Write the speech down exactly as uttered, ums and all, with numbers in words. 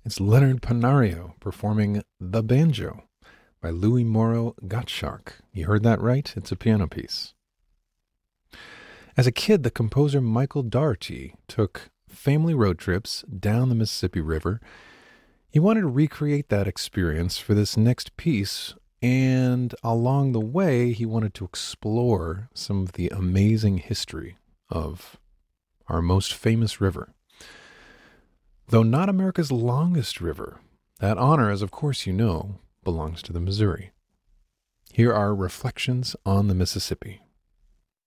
It's Leonard Panario performing The Banjo by Louis Morrow Gottschalk. You heard that right? It's a piano piece. As a kid, the composer Michael Daugherty took family road trips down the Mississippi River. He wanted to recreate that experience for this next piece, and along the way, he wanted to explore some of the amazing history of our most famous river. Though not America's longest river, that honor, as of course you know, belongs to the Missouri. Here are Reflections on the Mississippi.